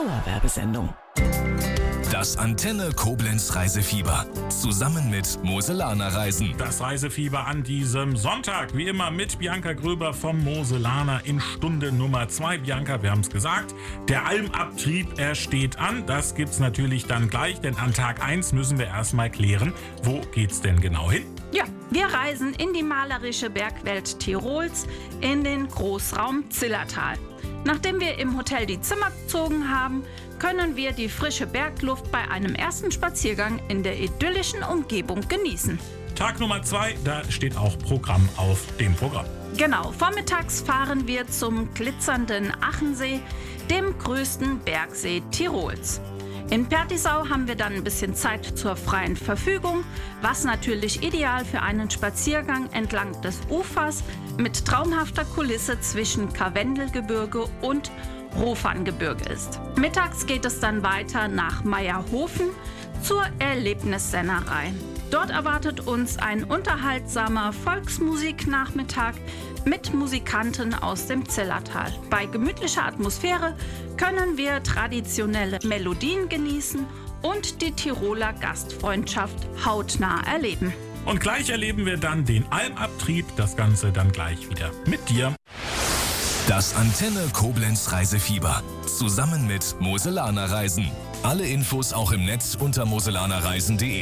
Dauerwerbesendung. Das Antenne Koblenz Reisefieber. Zusammen mit Moselaner Reisen. Das Reisefieber an diesem Sonntag. Wie immer mit Bianca Gröber vom Moselaner in Stunde Nummer 2. Bianca, wir haben es gesagt, der Almabtrieb, er steht an. Das gibt's natürlich dann gleich, denn an Tag 1 müssen wir erstmal klären, wo geht's denn genau hin? Ja, wir reisen in die malerische Bergwelt Tirols in den Großraum Zillertal. Nachdem wir im Hotel die Zimmer bezogen haben, können wir die frische Bergluft bei einem ersten Spaziergang in der idyllischen Umgebung genießen. Tag Nummer 2, da steht auch Programm auf dem Programm. Genau, vormittags fahren wir zum glitzernden Achensee, dem größten Bergsee Tirols. In Pertisau haben wir dann ein bisschen Zeit zur freien Verfügung, was natürlich ideal für einen Spaziergang entlang des Ufers mit traumhafter Kulisse zwischen Karwendelgebirge und Roferngebirge ist. Mittags geht es dann weiter nach Meierhofen zur Erlebnissennerei. Dort erwartet uns ein unterhaltsamer Volksmusiknachmittag mit Musikanten aus dem Zillertal. Bei gemütlicher Atmosphäre können wir traditionelle Melodien genießen und die Tiroler Gastfreundschaft hautnah erleben. Und gleich erleben wir dann den Almabtrieb, das Ganze dann gleich wieder mit dir. Das Antenne Koblenz Reisefieber. Zusammen mit Moselaner Reisen. Alle Infos auch im Netz unter moselanerreisen.de.